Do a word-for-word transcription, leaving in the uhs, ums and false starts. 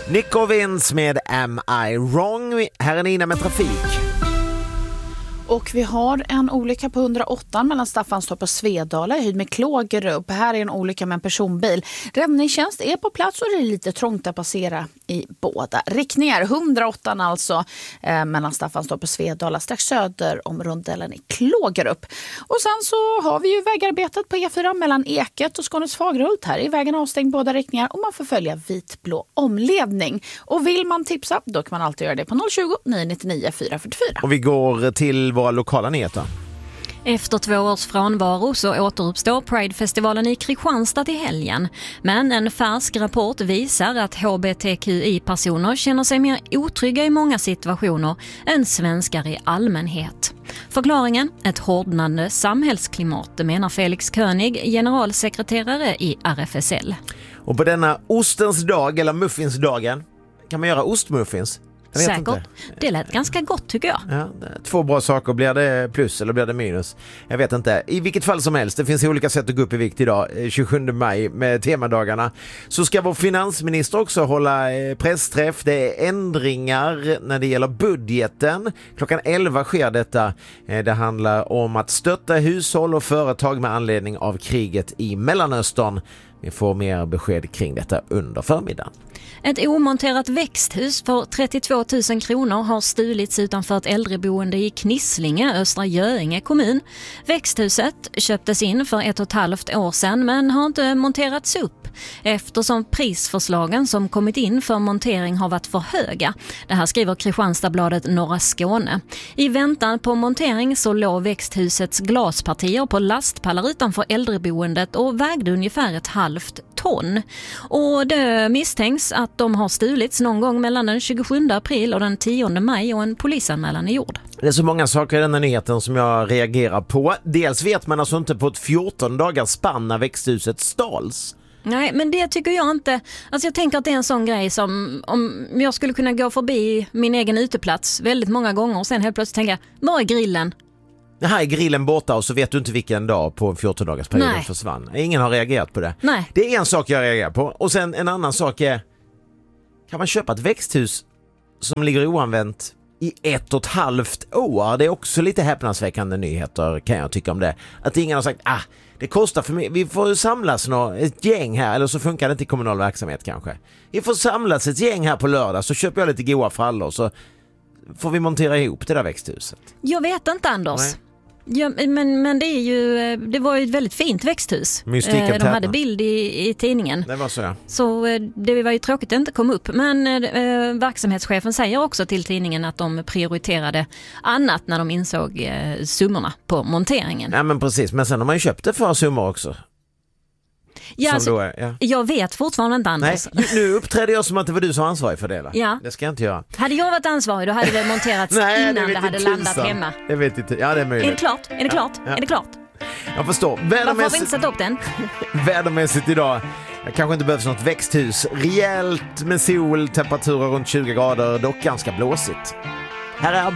Nico Vince med Am I Wrong? Här är Nina med trafik. Och vi har en olycka på hundraåtta mellan Staffanstorp och Svedala i höjd med Klågerup. Här är en olycka med en personbil. Räddningstjänst är på plats och det är lite trångt att passera i båda riktningar. hundraåtta alltså eh, mellan Staffanstorp och Svedala strax söder om rondellen i Klågerup. Och sen så har vi ju vägarbetet på E fyra mellan Eket och Skånes Fagerhult. Här är vägen avstängd båda riktningar och man får följa vitblå omledning. Och vill man tipsa, då kan man alltid göra det på noll tjugo, nio nio fyra fyra fyra. Och vi går till våra lokala nyheter. Efter två års frånvaro så återuppstår Pride-festivalen i Kristianstad till helgen. Men en färsk rapport visar att H B T Q I-personer känner sig mer otrygga i många situationer än svenskar i allmänhet. Förklaringen? Ett hårdnande samhällsklimat, menar Felix König, generalsekreterare i R F S L. Och på denna ostens dag, eller muffinsdagen, kan man göra ostmuffins. Säkert. Inte. Det lät ganska gott tycker jag. Ja, två bra saker. Blir det plus eller blir det minus? Jag vet inte. I vilket fall som helst, det finns olika sätt att gå upp i vikt idag, tjugosjunde maj med temadagarna. Så ska vår finansminister också hålla pressträff. Det är ändringar när det gäller budgeten. Klockan elva sker detta. Det handlar om att stötta hushåll och företag med anledning av kriget i Mellanöstern. Vi får mer besked kring detta under förmiddagen. Ett omonterat växthus för trettiotvå tusen kronor har stulits utanför ett äldreboende i Knislinge, Östra Göinge kommun. Växthuset köptes in för ett och ett halvt år sedan men har inte monterats upp eftersom prisförslagen som kommit in för montering har varit för höga. Det här skriver Kristianstadsbladet Norra Skåne. I väntan på montering så låg växthusets glaspartier på lastpallar utanför äldreboendet och vägde ungefär ett halvt ton. Och det misstänks att de har stulits någon gång mellan den tjugosjunde april och den tionde maj och en polisanmälan är gjord. Det är så många saker i den här nyheten som jag reagerar på. Dels vet man alltså inte på ett fjorton dagars spann när växthuset stals. Nej, men det tycker jag inte. Alltså jag tänker att det är en sån grej som om jag skulle kunna gå förbi min egen uteplats väldigt många gånger och sen helt plötsligt tänka, var är grillen? Det här är grillen borta och så vet du inte vilken dag på en fjorton dagars period den försvann. Ingen har reagerat på det. Nej. Det är en sak jag reagerar på. Och sen en annan sak är, kan man köpa ett växthus som ligger oanvänt i ett och ett halvt år? Det är också lite häpnadsväckande nyheter kan jag tycka om det. Att ingen har sagt, ah, det kostar för mig. Vi får samlas nå, ett gäng här, eller så funkar det inte i kommunal verksamhet kanske. Vi får samlas ett gäng här på lördag så köper jag lite goda frallor så får vi montera ihop det där växthuset. Jag vet inte, Anders. Nej. Ja, men, men det är ju det var ju ett väldigt fint växthus. Mystiken De hade bild i, i tidningen. Det var så, ja. Så det var ju tråkigt att det inte kom upp. Men eh, verksamhetschefen säger också till tidningen att de prioriterade annat när de insåg eh, summorna på monteringen. Ja, men precis. Men sen har man ju köpt det för summor också. Ja, alltså, är, ja. Jag vet fortfarande inte, Anders. Nej, nu uppträder jag som att det var du som var ansvarig för det. Va? Ja. Det ska jag inte göra. Hade jag varit ansvarig då hade det monterats Nej, innan det, det hade landat tusan. hemma. Det vet inte. Ja, det är möjligt. Är det klart? Är det klart? Ja. Är det klart? Jag förstår. Varför har vi inte satt upp den? Vädermässigt idag. Det kanske inte behövs något växthus. Rejält med sol, temperaturer runt tjugo grader, dock ganska blåsigt. Här är